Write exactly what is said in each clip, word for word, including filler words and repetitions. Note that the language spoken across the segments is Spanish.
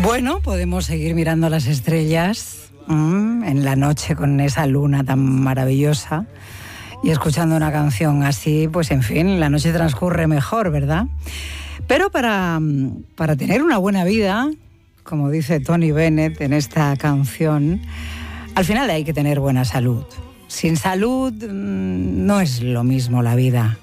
Bueno, podemos seguir mirando las estrellas mmm, en la noche con esa luna tan maravillosa y escuchando una canción así, pues en fin, la noche transcurre mejor, ¿verdad? Pero para, para tener una buena vida, como dice Tony Bennett en esta canción, al final hay que tener buena salud. Sin salud mmm, no es lo mismo la vida.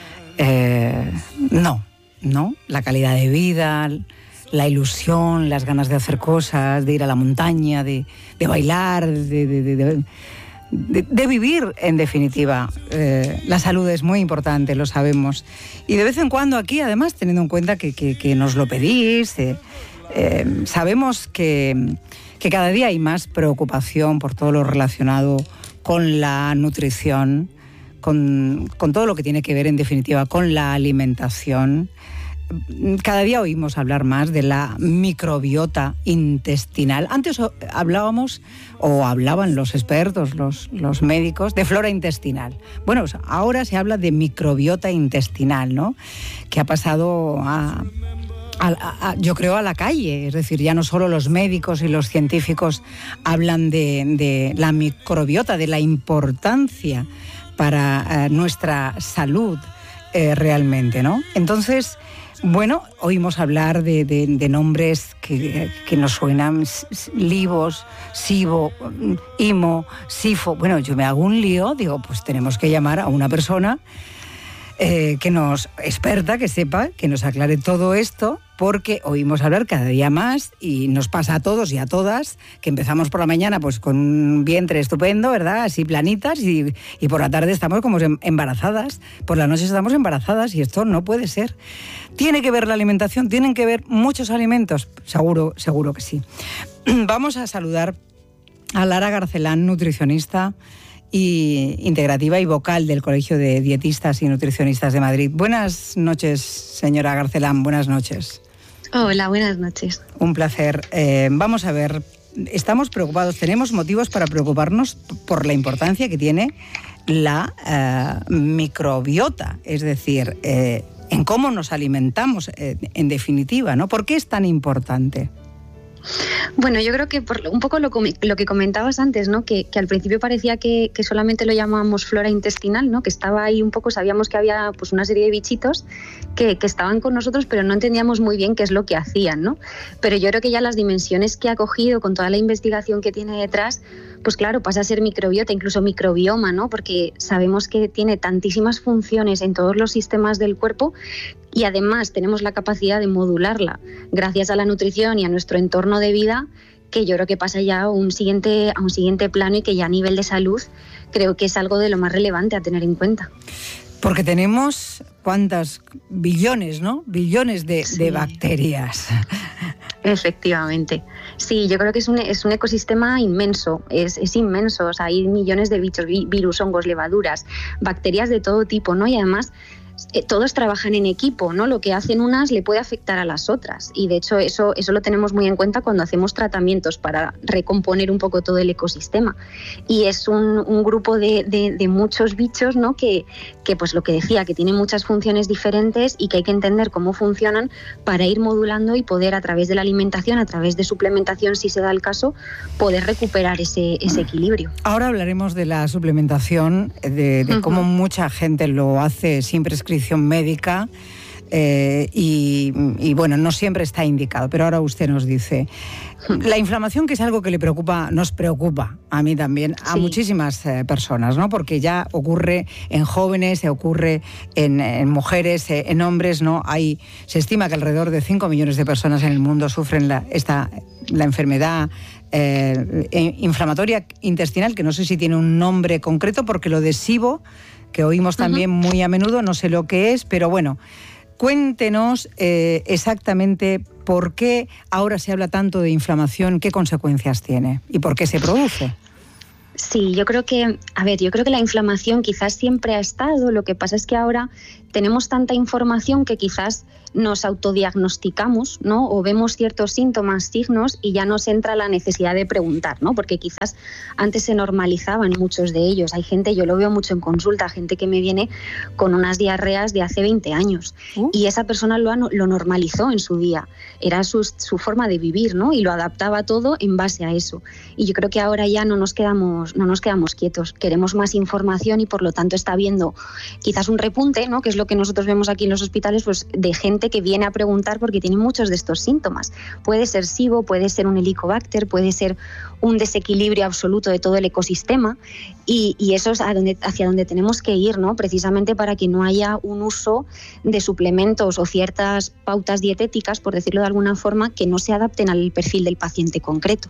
Eh, no, no, la calidad de vida, la ilusión, las ganas de hacer cosas, de ir a la montaña, de, de bailar, de, de, de, de, de, de vivir, en definitiva. Eh, la salud es muy importante, lo sabemos. Y de vez en cuando aquí, además, teniendo en cuenta que, que, que nos lo pedís, eh, eh, sabemos que, que cada día hay más preocupación por todo lo relacionado con la nutrición, con, con todo lo que tiene que ver, en definitiva, con la alimentación. Cada día oímos hablar más de la microbiota intestinal. Antes hablábamos, o hablaban los expertos, los, los médicos, de flora intestinal. Bueno, ahora se habla de microbiota intestinal, ¿no? Que ha pasado a, a, a, yo creo, a la calle. Es decir, ya no solo los médicos y los científicos hablan de, de la microbiota, de la importancia para eh, nuestra salud eh, realmente, ¿no? Entonces, bueno, oímos hablar de, de, de nombres que, que nos suenan: Livos, Sibo, Imo, Sifo. Bueno, yo me hago un lío, digo, pues tenemos que llamar a una persona eh, que nos, experta, que sepa, que nos aclare todo esto, porque oímos hablar cada día más y nos pasa a todos y a todas que empezamos por la mañana pues con un vientre estupendo, ¿verdad? Así planitas, y, y por la tarde estamos como embarazadas, por la noche estamos embarazadas, y esto no puede ser. ¿Tiene que ver la alimentación? ¿Tienen que ver muchos alimentos? Seguro, seguro que sí. Vamos a saludar a Lara Garcelán, nutricionista y integrativa y vocal del Colegio de Dietistas y Nutricionistas de Madrid. Buenas noches, señora Garcelán, buenas noches. Hola, buenas noches. Un placer. Eh, vamos a ver, estamos preocupados, tenemos motivos para preocuparnos por la importancia que tiene la eh, microbiota, es decir, eh, en cómo nos alimentamos, eh, en definitiva, ¿no? ¿Por qué es tan importante? Bueno, yo creo que por un poco lo, lo que comentabas antes, ¿no? Que, que al principio parecía que, que solamente lo llamábamos flora intestinal, ¿no? Que estaba ahí un poco, sabíamos que había pues una serie de bichitos que, que estaban con nosotros, pero no entendíamos muy bien qué es lo que hacían, ¿no? Pero yo creo que ya las dimensiones que ha cogido con toda la investigación que tiene detrás, pues claro, pasa a ser microbiota, incluso microbioma, ¿no? Porque sabemos que tiene tantísimas funciones en todos los sistemas del cuerpo, y además tenemos la capacidad de modularla gracias a la nutrición y a nuestro entorno de vida, que yo creo que pasa ya a un siguiente, a un siguiente plano, y que ya a nivel de salud creo que es algo de lo más relevante a tener en cuenta. Porque tenemos, ¿cuántas? Billones, ¿no? Billones de, sí. de bacterias. Efectivamente. Sí, yo creo que es un, es un ecosistema inmenso, es, es inmenso. O sea, hay millones de bichos, virus, hongos, levaduras, bacterias de todo tipo, ¿no? Y además Eh, todos trabajan en equipo, ¿no? Lo que hacen unas le puede afectar a las otras, y de hecho eso, eso lo tenemos muy en cuenta cuando hacemos tratamientos para recomponer un poco todo el ecosistema. Y es un, un grupo de, de, de muchos bichos, ¿no? Que, que pues lo que decía, que tienen muchas funciones diferentes y que hay que entender cómo funcionan para ir modulando y poder, a través de la alimentación, a través de suplementación, si se da el caso, poder recuperar ese, ese equilibrio. Ahora hablaremos de la suplementación, de, de uh-huh. cómo mucha gente lo hace sin prescripción médica, eh, y, y bueno, no siempre está indicado, pero ahora usted nos dice. La inflamación, que es algo que le preocupa, nos preocupa a mí también, a sí. muchísimas eh, personas, ¿no? Porque ya ocurre en jóvenes, se ocurre en, en mujeres, eh, en hombres, ¿no? Hay, se estima que alrededor de cinco millones de personas en el mundo sufren la, esta, la enfermedad eh, inflamatoria intestinal, que no sé si tiene un nombre concreto, porque lo de SIBO, que oímos también uh-huh. muy a menudo, no sé lo que es, pero bueno, cuéntenos eh, exactamente por qué ahora se habla tanto de inflamación, qué consecuencias tiene y por qué se produce. Sí, yo creo que, a ver, yo creo que la inflamación quizás siempre ha estado, lo que pasa es que ahora tenemos tanta información que quizás nos autodiagnosticamos, ¿no? O vemos ciertos síntomas, signos, y ya nos entra la necesidad de preguntar, ¿no? Porque quizás antes se normalizaban muchos de ellos. Hay gente, yo lo veo mucho en consulta, gente que me viene con unas diarreas de hace veinte años uh. y esa persona lo, lo normalizó en su día. Era su, su forma de vivir, ¿no? Y lo adaptaba todo en base a eso. Y yo creo que ahora ya no nos quedamos, no nos quedamos quietos. Queremos más información y por lo tanto está habiendo quizás un repunte, ¿no? Que es lo que nosotros vemos aquí en los hospitales, pues de gente que viene a preguntar porque tiene muchos de estos síntomas. Puede ser SIBO, puede ser un helicobacter, puede ser un desequilibrio absoluto de todo el ecosistema y, y eso es a donde, hacia donde tenemos que ir, ¿no? Precisamente para que no haya un uso de suplementos o ciertas pautas dietéticas, por decirlo de alguna forma, que no se adapten al perfil del paciente concreto.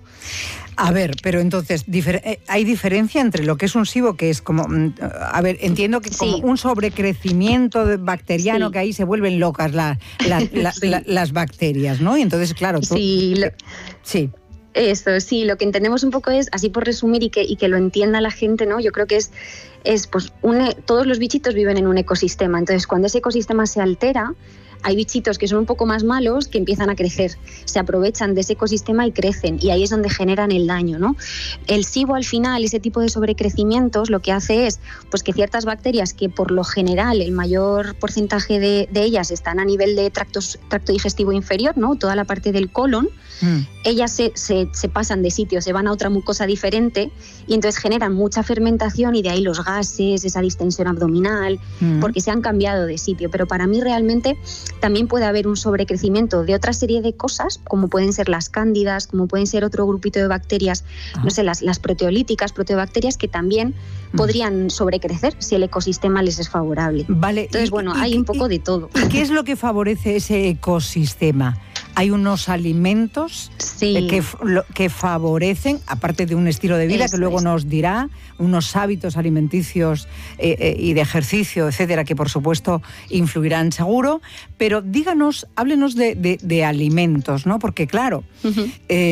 A ver, pero entonces, difer- ¿hay diferencia entre lo que es un SIBO, que es como, a ver, entiendo que como sí. un sobrecrecimiento bacteriano, sí. que ahí se vuelven locas la, la, la, sí. la, las bacterias, ¿no? Y entonces, claro, tú... Sí, lo... sí. Eso, sí, lo que entendemos un poco es, así por resumir y que, y que lo entienda la gente, ¿no? Yo creo que es, es pues, un, todos los bichitos viven en un ecosistema, entonces cuando ese ecosistema se altera, hay bichitos que son un poco más malos que empiezan a crecer, se aprovechan de ese ecosistema y crecen, y ahí es donde generan el daño, ¿no? El SIBO, al final, ese tipo de sobrecrecimientos, lo que hace es pues, que ciertas bacterias que por lo general el mayor porcentaje de, de ellas están a nivel de tractos, tracto digestivo inferior, ¿no? Toda la parte del colon, mm. ellas se, se, se pasan de sitio, se van a otra mucosa diferente y entonces generan mucha fermentación y de ahí los gases, esa distensión abdominal, mm. porque se han cambiado de sitio. Pero para mí realmente también puede haber un sobrecrecimiento de otra serie de cosas, como pueden ser las cándidas, como pueden ser otro grupito de bacterias, ah. no sé, las, las proteolíticas, proteobacterias, que también mm. podrían sobrecrecer si el ecosistema les es favorable. Vale. Entonces, y, bueno, y, hay y, un poco y, de todo. ¿Y qué es lo que favorece ese ecosistema? ¿Hay unos alimentos sí. que, que favorecen, aparte de un estilo de vida Eso que luego es. nos dirá, unos hábitos alimenticios eh, eh, y de ejercicio, etcétera, que por supuesto influirán seguro? Pero díganos, háblenos de, de, de alimentos, ¿no? Porque claro, uh-huh.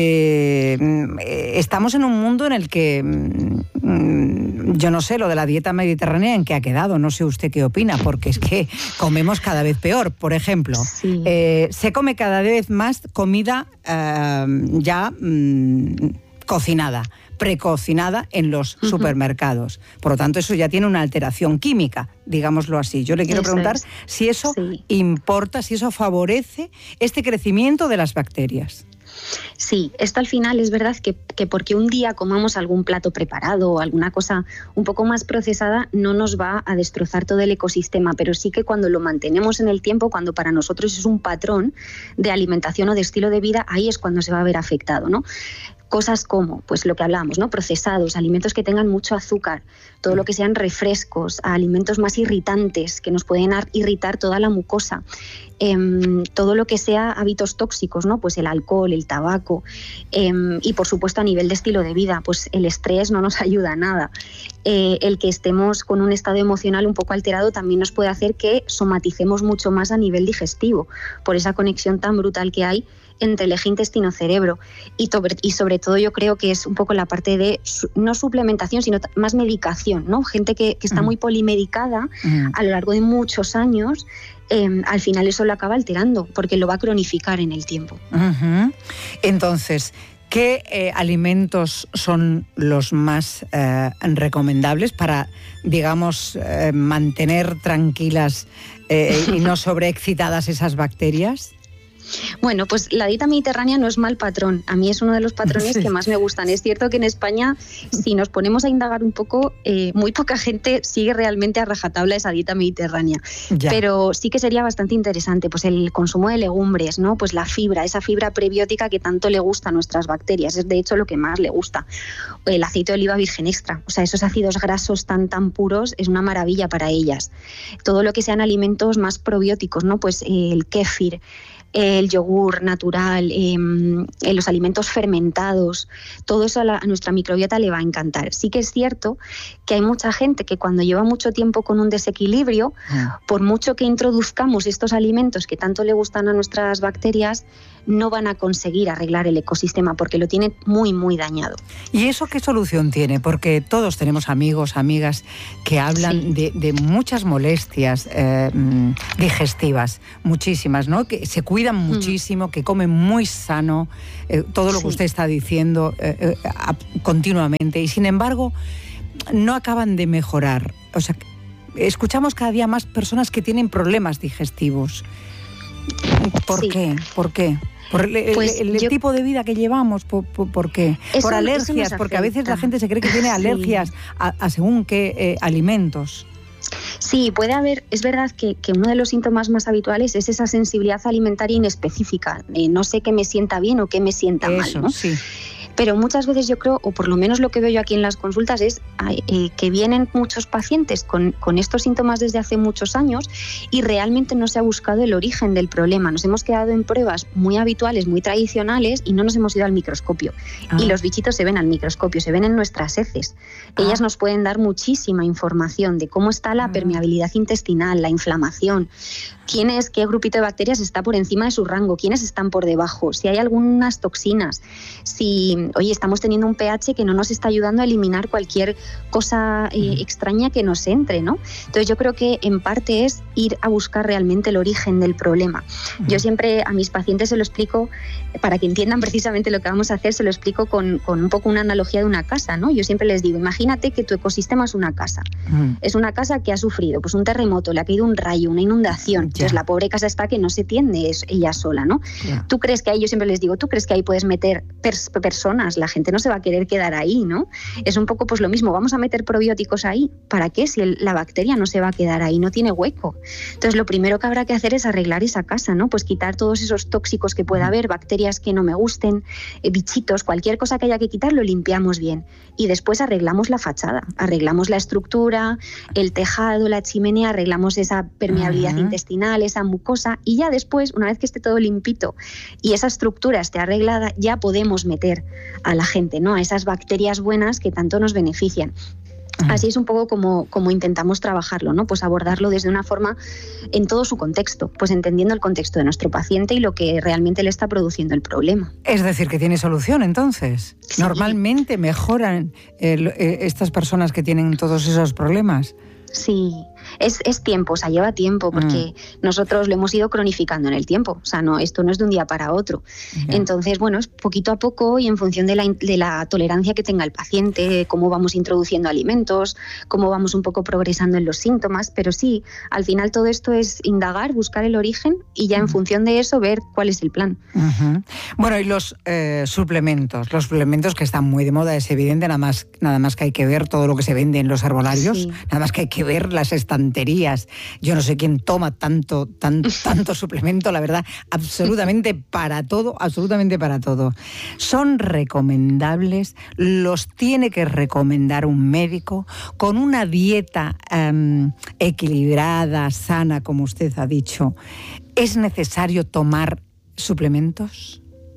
eh, estamos en un mundo en el que, mm, yo no sé, lo de la dieta mediterránea en qué ha quedado, no sé usted qué opina, porque es que comemos cada vez peor. Por ejemplo, sí. eh, se come cada vez más comida eh, ya mmm, cocinada, precocinada en los uh-huh. supermercados. Por lo tanto, eso ya tiene una alteración química, digámoslo así. Yo le quiero eso preguntar es. si eso sí. importa, si eso favorece este crecimiento de las bacterias. Sí, esto al final es verdad que, que porque un día comamos algún plato preparado o alguna cosa un poco más procesada no nos va a destrozar todo el ecosistema, pero sí que cuando lo mantenemos en el tiempo, cuando para nosotros es un patrón de alimentación o de estilo de vida, ahí es cuando se va a ver afectado, ¿no? Cosas como, pues lo que hablamos, ¿no? Procesados, alimentos que tengan mucho azúcar, todo lo que sean refrescos, alimentos más irritantes que nos pueden irritar toda la mucosa, eh, todo lo que sea hábitos tóxicos, ¿no? Pues el alcohol, el tabaco, eh, y por supuesto a nivel de estilo de vida, pues el estrés no nos ayuda a nada. Eh, el que estemos con un estado emocional un poco alterado también nos puede hacer que somaticemos mucho más a nivel digestivo, por esa conexión tan brutal que hay entre el eje intestino-cerebro y, y sobre todo yo creo que es un poco la parte de no suplementación sino más medicación, ¿no? Gente que, que está mm. muy polimedicada mm. a lo largo de muchos años, eh, al final eso lo acaba alterando porque lo va a cronificar en el tiempo. Uh-huh. Entonces, ¿qué eh, alimentos son los más eh, recomendables para, digamos, eh, mantener tranquilas eh, y no sobreexcitadas esas bacterias? Bueno, pues la dieta mediterránea no es mal patrón. A mí es uno de los patrones sí. que más me gustan. Es cierto que en España, si nos ponemos a indagar un poco, eh, muy poca gente sigue realmente a rajatabla esa dieta mediterránea. Ya. Pero sí que sería bastante interesante, pues el consumo de legumbres, ¿no? Pues la fibra, esa fibra prebiótica que tanto le gusta a nuestras bacterias. Es de hecho lo que más le gusta. El aceite de oliva virgen extra. O sea, esos ácidos grasos tan tan puros es una maravilla para ellas. Todo lo que sean alimentos más probióticos, ¿no? Pues eh, el kéfir, el yogur natural, eh, los alimentos fermentados, todo eso a, la, a nuestra microbiota le va a encantar. Sí que es cierto que hay mucha gente que cuando lleva mucho tiempo con un desequilibrio, mm. por mucho que introduzcamos estos alimentos que tanto le gustan a nuestras bacterias, no van a conseguir arreglar el ecosistema porque lo tienen muy, muy dañado. ¿Y eso qué solución tiene? Porque todos tenemos amigos, amigas que hablan sí. de, de muchas molestias eh, digestivas, muchísimas, ¿no? Que se cuidan muchísimo, mm. que comen muy sano, eh, todo lo sí. que usted está diciendo eh, eh, continuamente, y sin embargo no acaban de mejorar. O sea, escuchamos cada día más personas que tienen problemas digestivos. ¿Por sí. qué? ¿Por qué? ¿Por el, pues el, el yo, tipo de vida que llevamos? ¿Por, por, por qué? Eso, ¿Por alergias? Porque a veces la gente se cree que tiene alergias sí. a, a según qué eh, alimentos. Sí, puede haber, es verdad que, que uno de los síntomas más habituales es esa sensibilidad alimentaria inespecífica. Eh, no sé qué me sienta bien o qué me sienta Eso, mal, ¿no? Sí. Pero muchas veces yo creo, o por lo menos lo que veo yo aquí en las consultas, es eh, que vienen muchos pacientes con, con estos síntomas desde hace muchos años y realmente no se ha buscado el origen del problema. Nos hemos quedado en pruebas muy habituales, muy tradicionales, y no nos hemos ido al microscopio. Ah. Y los bichitos se ven al microscopio, se ven en nuestras heces. Ah. Ellas nos pueden dar muchísima información de cómo está la permeabilidad intestinal, la inflamación, quién es, qué grupito de bacterias está por encima de su rango, quiénes están por debajo, si hay algunas toxinas, si, oye, estamos teniendo un pH que no nos está ayudando a eliminar cualquier cosa eh, extraña que nos entre, ¿no? Entonces yo creo que en parte es ir a buscar realmente el origen del problema. Yo siempre a mis pacientes se lo explico, para que entiendan precisamente lo que vamos a hacer, se lo explico con, con un poco una analogía de una casa, ¿no? Yo siempre les digo, imagínate que tu ecosistema es una casa. Uh-huh. Es una casa que ha sufrido pues un terremoto, le ha caído un rayo, una inundación. Yeah. Entonces la pobre casa está que no se tiende es ella sola, ¿no? Yeah. Tú crees que ahí, yo siempre les digo, tú crees que ahí puedes meter pers- personas, la gente no se va a querer quedar ahí, ¿no? Es un poco pues lo mismo, vamos a meter probióticos ahí, ¿para qué? Si el, la bacteria no se va a quedar ahí, no tiene hueco. Entonces lo primero que habrá que hacer es arreglar esa casa, ¿no? Pues quitar todos esos tóxicos que pueda haber, bacterias que no me gusten, eh, bichitos, cualquier cosa que haya que quitar, lo limpiamos bien. Y después arreglamos la fachada, arreglamos la estructura, el tejado, la chimenea, arreglamos esa permeabilidad uh-huh. intestinal, esa mucosa, y ya después, una vez que esté todo limpito y esa estructura esté arreglada, ya podemos meter a la gente, ¿no? A esas bacterias buenas que tanto nos benefician. Así es un poco como, como intentamos trabajarlo, ¿no? Pues abordarlo desde una forma en todo su contexto, pues entendiendo el contexto de nuestro paciente y lo que realmente le está produciendo el problema. Es decir, que tiene solución entonces. Sí. Normalmente mejoran eh, estas personas que tienen todos esos problemas. Sí, es, es tiempo, o sea, lleva tiempo, porque mm. nosotros lo hemos ido cronificando en el tiempo, o sea, no, esto no es de un día para otro. Yeah. Entonces, bueno, es poquito a poco y en función de la, de la tolerancia que tenga el paciente, cómo vamos introduciendo alimentos, cómo vamos un poco progresando en los síntomas, pero sí, al final todo esto es indagar, buscar el origen y ya en mm. función de eso ver cuál es el plan. Uh-huh. Bueno, y los eh, suplementos, los suplementos que están muy de moda, es evidente, nada más, nada más que hay que ver todo lo que se vende en los herbolarios, sí. nada más que hay que ver las estanterías. Yo no sé quién toma tanto, tanto, tanto suplemento, la verdad, absolutamente para todo, absolutamente para todo. ¿Son recomendables? ¿Los tiene que recomendar un médico? ¿Con una dieta um, equilibrada, sana, como usted ha dicho, es necesario tomar suplementos?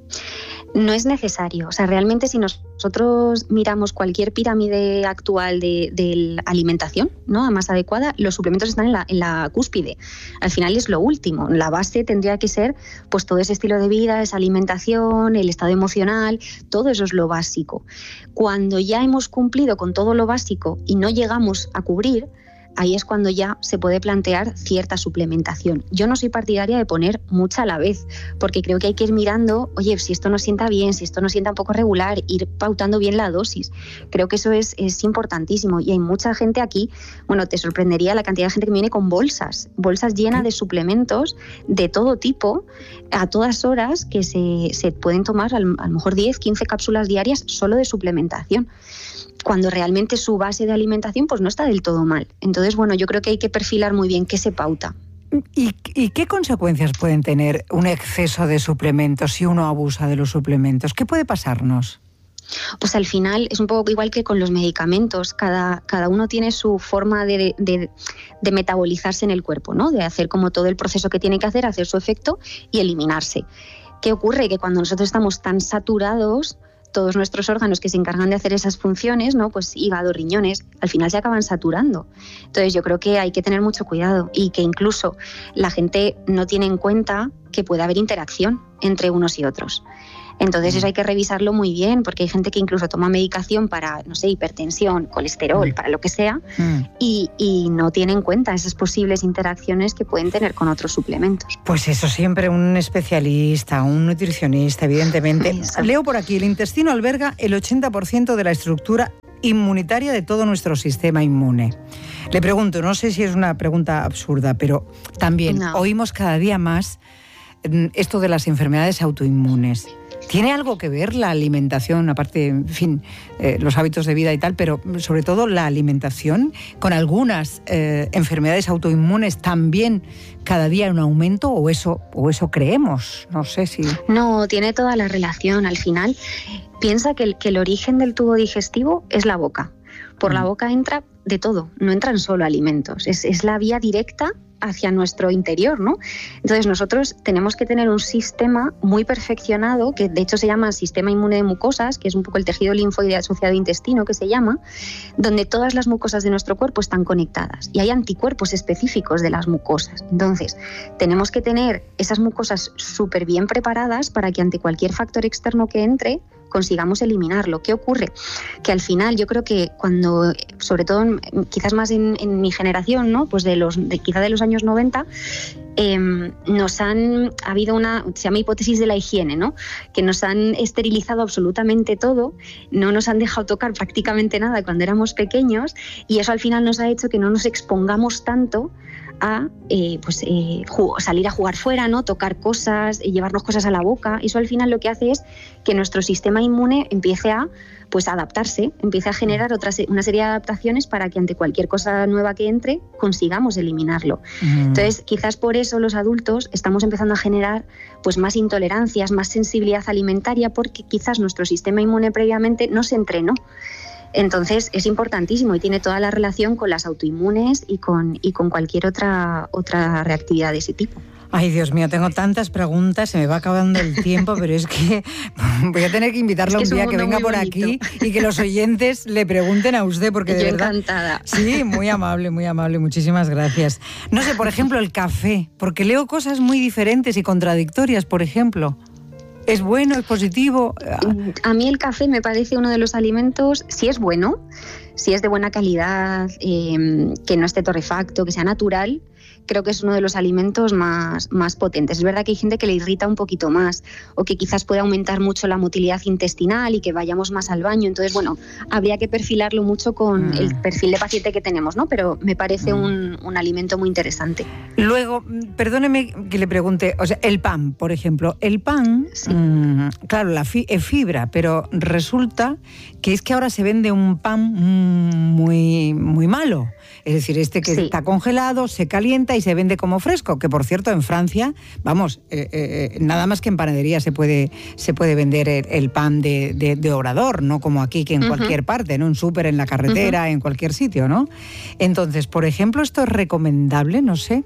No es necesario. O sea, realmente si nosotros miramos cualquier pirámide actual de, de la alimentación, ¿no?, más adecuada, los suplementos están en la, en la cúspide. Al final es lo último. La base tendría que ser pues todo ese estilo de vida, esa alimentación, el estado emocional, todo eso es lo básico. Cuando ya hemos cumplido con todo lo básico y no llegamos a cubrir, ahí es cuando ya se puede plantear cierta suplementación. Yo no soy partidaria de poner mucha a la vez, porque creo que hay que ir mirando, oye, si esto nos sienta bien, si esto nos sienta un poco regular, ir pautando bien la dosis. Creo que eso es, es importantísimo. Y hay mucha gente aquí, bueno, te sorprendería la cantidad de gente que viene con bolsas, bolsas llenas de suplementos de todo tipo, a todas horas, que se, se pueden tomar a lo mejor diez, quince cápsulas diarias solo de suplementación, cuando realmente su base de alimentación pues no está del todo mal. Entonces, bueno, yo creo que hay que perfilar muy bien qué se pauta. ¿Y, ¿Y qué consecuencias pueden tener un exceso de suplementos si uno abusa de los suplementos? ¿Qué puede pasarnos? Pues al final es un poco igual que con los medicamentos. Cada, cada uno tiene su forma de, de, de metabolizarse en el cuerpo, ¿no? De hacer como todo el proceso que tiene que hacer, hacer su efecto y eliminarse. ¿Qué ocurre? Que cuando nosotros estamos tan saturados, todos nuestros órganos que se encargan de hacer esas funciones, ¿no? Pues hígado, riñones, al final se acaban saturando. Entonces yo creo que hay que tener mucho cuidado y que incluso la gente no tiene en cuenta que puede haber interacción entre unos y otros. Entonces eso hay que revisarlo muy bien, porque hay gente que incluso toma medicación para, no sé, hipertensión, colesterol, para lo que sea, mm. y, y no tiene en cuenta esas posibles interacciones que pueden tener con otros suplementos. Pues eso siempre un especialista, un nutricionista, evidentemente. Eso. Leo por aquí, el intestino alberga el ochenta por ciento de la estructura inmunitaria de todo nuestro sistema inmune. Le pregunto, no sé si es una pregunta absurda, pero también no. oímos cada día más esto de las enfermedades autoinmunes. ¿Tiene algo que ver la alimentación, aparte, en fin, eh, los hábitos de vida y tal, pero sobre todo la alimentación, con algunas eh, enfermedades autoinmunes también cada día un aumento, o eso, o eso creemos? No sé si... No, tiene toda la relación. Al final, piensa que el, que el origen del tubo digestivo es la boca. Por mm. la boca entra de todo, no entran solo alimentos, es, es la vía directa hacia nuestro interior, ¿no? Entonces nosotros tenemos que tener un sistema muy perfeccionado, que de hecho se llama sistema inmune de mucosas, que es un poco el tejido linfoide asociado a intestino, que se llama, donde todas las mucosas de nuestro cuerpo están conectadas y hay anticuerpos específicos de las mucosas. Entonces tenemos que tener esas mucosas súper bien preparadas para que ante cualquier factor externo que entre consigamos eliminarlo. ¿Qué ocurre? Que al final yo creo que cuando, sobre todo quizás más en, en mi generación, ¿no? Pues de los, de, quizá de los años noventa, eh, nos han ha habido una, se llama hipótesis de la higiene, ¿no? Que nos han esterilizado absolutamente todo, no nos han dejado tocar prácticamente nada cuando éramos pequeños, y eso al final nos ha hecho que no nos expongamos tanto a eh, pues, eh, jug- salir a jugar fuera, ¿no? Tocar cosas, eh, llevarnos cosas a la boca. Eso al final lo que hace es que nuestro sistema inmune empiece a pues, adaptarse, empiece a generar otra se- una serie de adaptaciones para que ante cualquier cosa nueva que entre consigamos eliminarlo. Mm. Entonces, quizás por eso los adultos estamos empezando a generar pues, más intolerancias, más sensibilidad alimentaria, porque quizás nuestro sistema inmune previamente no se entrenó. Entonces es importantísimo y tiene toda la relación con las autoinmunes y con, y con cualquier otra, otra reactividad de ese tipo. Ay, Dios mío, tengo tantas preguntas, se me va acabando el tiempo, pero es que voy a tener que invitarlo es que un día que venga por aquí y que los oyentes le pregunten a usted, porque de Yo verdad... encantada. Sí, muy amable, muy amable, muchísimas gracias. No sé, por ejemplo, el café, porque leo cosas muy diferentes y contradictorias, por ejemplo. ¿Es bueno? ¿Es positivo? A mí el café me parece uno de los alimentos, si es bueno, si es de buena calidad, eh, que no esté torrefacto, que sea natural, creo que es uno de los alimentos más, más potentes. Es verdad que hay gente que le irrita un poquito más o que quizás puede aumentar mucho la motilidad intestinal y que vayamos más al baño. Entonces, bueno, habría que perfilarlo mucho con mm. el perfil de paciente que tenemos, ¿no? Pero me parece mm. un, un alimento muy interesante. Luego, perdóneme que le pregunte, o sea, el pan, por ejemplo. El pan, sí. mmm, claro, la fi- es fibra, pero resulta que es que ahora se vende un pan muy, muy malo. Es decir, este que sí. está congelado, se calienta y se vende como fresco, que por cierto en Francia, vamos, eh, eh, nada más que en panadería se puede, se puede vender el, el pan de, de, de Obrador, no como aquí que en uh-huh. cualquier parte, ¿no? En súper, en la carretera, uh-huh. en cualquier sitio, ¿no? Entonces, por ejemplo, ¿esto es recomendable? No sé.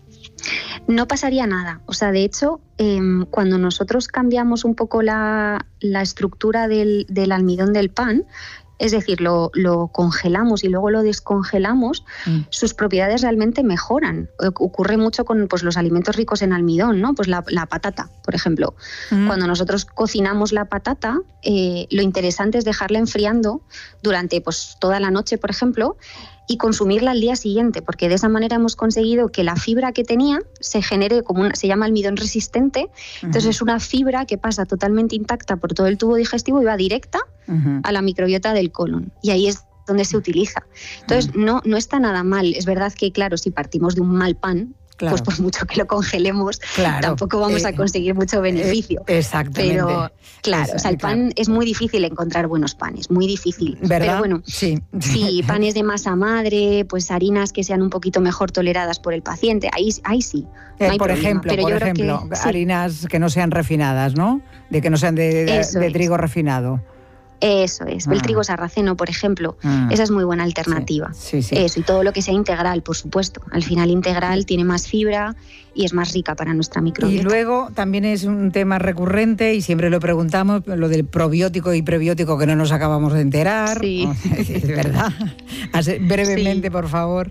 No pasaría nada. O sea, de hecho, eh, cuando nosotros cambiamos un poco la, la estructura del, del almidón del pan, es decir, lo, lo congelamos y luego lo descongelamos, mm. sus propiedades realmente mejoran. Ocurre mucho con pues, los alimentos ricos en almidón, ¿no? Pues la, la patata, por ejemplo. Mm. Cuando nosotros cocinamos la patata, eh, lo interesante es dejarla enfriando durante pues, toda la noche, por ejemplo, y consumirla al día siguiente, porque de esa manera hemos conseguido que la fibra que tenía se genere como una, se llama almidón resistente. Uh-huh. Entonces es una fibra que pasa totalmente intacta por todo el tubo digestivo y va directa uh-huh. a la microbiota del colon. Y ahí es donde se utiliza. Entonces uh-huh. no, no está nada mal. Es verdad que, claro, si partimos de un mal pan, claro. pues por mucho que lo congelemos, claro. tampoco vamos eh, a conseguir mucho beneficio. Eh, exactamente. Pero, claro, o sea, el pan claro. es muy difícil encontrar buenos panes, muy difícil. ¿Verdad? Pero bueno, sí. sí, panes de masa madre, pues harinas que sean un poquito mejor toleradas por el paciente, ahí, ahí sí. No eh, hay por problema. ejemplo, Pero por yo ejemplo creo que, harinas sí. que no sean refinadas, ¿no? De que no sean de, de, de trigo refinado. Eso es, ah. el trigo sarraceno, por ejemplo, ah. esa es muy buena alternativa. Sí, sí, sí. Eso, y todo lo que sea integral, por supuesto. Al final integral tiene más fibra y es más rica para nuestra microbiota. Y luego también es un tema recurrente y siempre lo preguntamos, lo del probiótico y prebiótico que no nos acabamos de enterar. Sí. Es verdad. Brevemente, sí. por favor.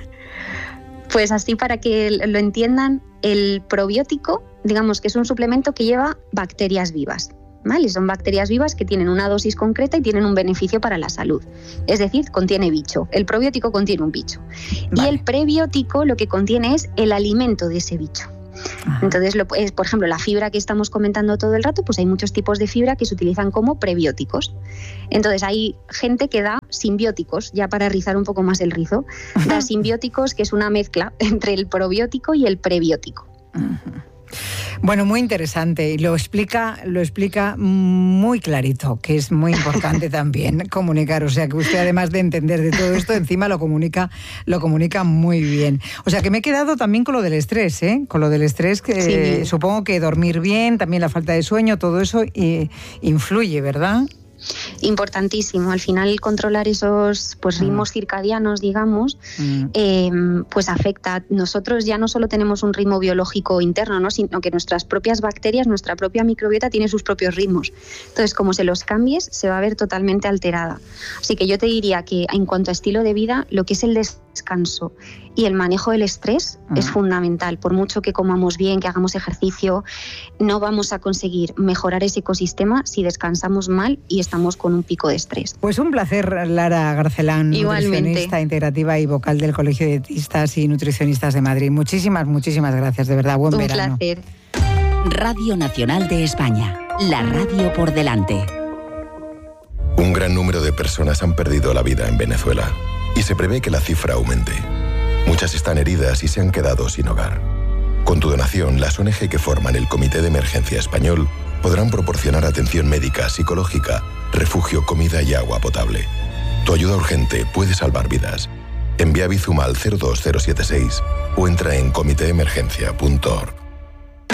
Pues así para que lo entiendan, el probiótico, digamos que es un suplemento que lleva bacterias vivas. ¿Vale? Son bacterias vivas que tienen una dosis concreta y tienen un beneficio para la salud. Es decir, contiene bicho. El probiótico contiene un bicho. Vale. Y el prebiótico lo que contiene es el alimento de ese bicho. Ajá. Entonces, lo, es, por ejemplo, la fibra que estamos comentando todo el rato, pues hay muchos tipos de fibra que se utilizan como prebióticos. Entonces, hay gente que da simbióticos, ya para rizar un poco más el rizo, da simbióticos, que es una mezcla entre el probiótico y el prebiótico. Ajá. Bueno, muy interesante y lo explica, lo explica muy clarito, que es muy importante también comunicar. O sea, que usted además de entender de todo esto, encima lo comunica, lo comunica muy bien. O sea, que me he quedado también con lo del estrés, ¿eh? Con lo del estrés, que sí. eh, supongo que dormir bien, también la falta de sueño, todo eso eh, influye, ¿verdad? Importantísimo. Al final controlar esos pues ritmos circadianos, digamos, mm. eh, pues afecta. Nosotros ya no solo tenemos un ritmo biológico interno, ¿no? Sino que nuestras propias bacterias, nuestra propia microbiota tiene sus propios ritmos. Entonces, como se los cambies, se va a ver totalmente alterada. Así que yo te diría que en cuanto a estilo de vida, lo que es el descanso y el manejo del estrés mm. es fundamental. Por mucho que comamos bien, que hagamos ejercicio, no vamos a conseguir mejorar ese ecosistema si descansamos mal y estamos con un pico de estrés. Pues un placer, Lara Garcelán, Igualmente. Nutricionista integrativa y vocal del Colegio de Dietistas y Nutricionistas de Madrid. Muchísimas, muchísimas gracias, de verdad. Buen un verano. Un placer. Radio Nacional de España, la radio por delante. Un gran número de personas han perdido la vida en Venezuela y se prevé que la cifra aumente. Muchas están heridas y se han quedado sin hogar. Con tu donación, las O N G que forman el Comité de Emergencia Español podrán proporcionar atención médica, psicológica, refugio, comida y agua potable. Tu ayuda urgente puede salvar vidas. Envía Bizum al cero dos cero siete seis o entra en comité emergencia punto org.